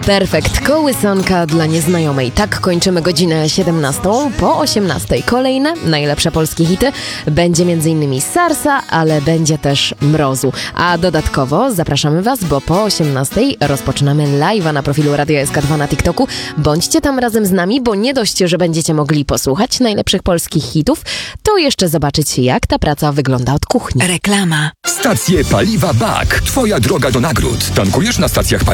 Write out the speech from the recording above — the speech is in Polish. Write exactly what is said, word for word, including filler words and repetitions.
Perfekt. Kołysonka dla nieznajomej. Tak kończymy godzinę siedemnastą. Po osiemnastej kolejne najlepsze polskie hity. Będzie m.in. Sarsa, ale będzie też Mrozu. A dodatkowo zapraszamy Was, bo po osiemnastej rozpoczynamy live'a na profilu Radia S K dwa na TikToku. Bądźcie tam razem z nami, bo nie dość, że będziecie mogli posłuchać najlepszych polskich hitów, to jeszcze zobaczyć, jak ta praca wygląda od kuchni. Reklama. Stacje paliwa B A K. Twoja droga do nagród. Tankujesz na stacjach paliwa